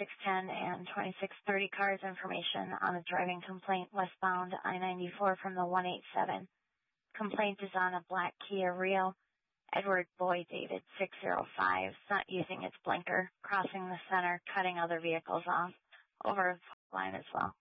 2610 and 2630 cars information on a driving complaint westbound I-94 from the 187. Complaint is on a black Kia Rio. Edward Boy David 605, not using its blinker, crossing the center, cutting other vehicles off. Over line as well.